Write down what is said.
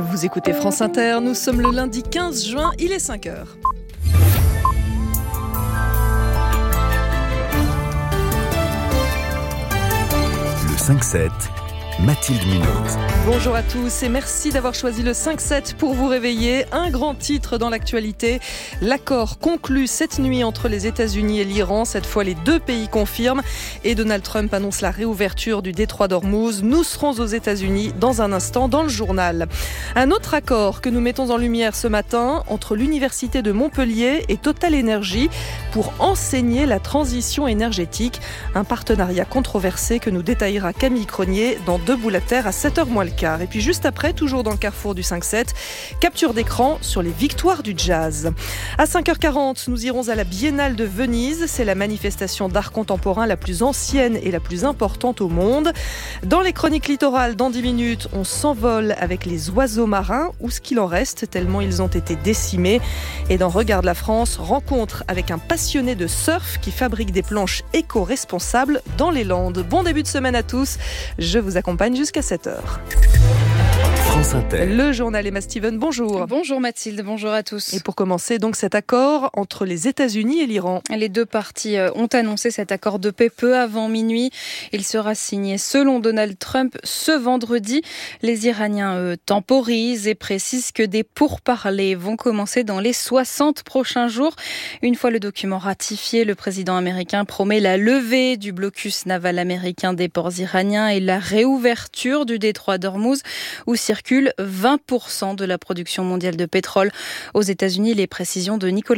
Vous écoutez France Inter, nous sommes le lundi 15 juin, il est 5h. Le 5-7, Mathilde Munoz. Bonjour à tous et merci d'avoir choisi le 5-7 pour vous réveiller. Un grand titre dans l'actualité. L'accord conclu cette nuit entre les États-Unis et l'Iran. Cette fois, les deux pays confirment et Donald Trump annonce la réouverture du détroit d'Ormuz. Nous serons aux États-Unis dans un instant dans le journal. Un autre accord que nous mettons en lumière ce matin entre l'Université de Montpellier et Total Energy pour enseigner la transition énergétique. Un partenariat controversé que nous détaillera Camille Cronier dans Debout la Terre à 7h moins le quart. Et puis juste après, toujours dans le carrefour du 5-7, capture d'écran sur les victoires du jazz. À 5h40, nous irons à la Biennale de Venise. C'est la manifestation d'art contemporain la plus ancienne et la plus importante au monde. Dans les chroniques littorales, dans 10 minutes, on s'envole avec les oiseaux marins, ou ce qu'il en reste, tellement ils ont été décimés. Et dans Regarde la France, rencontre avec un passionné de surf qui fabrique des planches éco-responsables dans les Landes. Bon début de semaine à tous. Je vous accompagne jusqu'à 7h. France Inter. Le journal Emma Steven, bonjour. Bonjour Mathilde, bonjour à tous. Et pour commencer, donc cet accord entre les États-Unis et l'Iran. Les deux parties ont annoncé cet accord de paix peu avant minuit. Il sera signé selon Donald Trump ce vendredi. Les Iraniens temporisent et précisent que des pourparlers vont commencer dans les 60 prochains jours. Une fois le document ratifié, le président américain promet la levée du blocus naval américain des ports iraniens et la réouverture du détroit d'Ormuz où circule 20% de la production mondiale de pétrole. Aux États-Unis, les précisions de Nicolas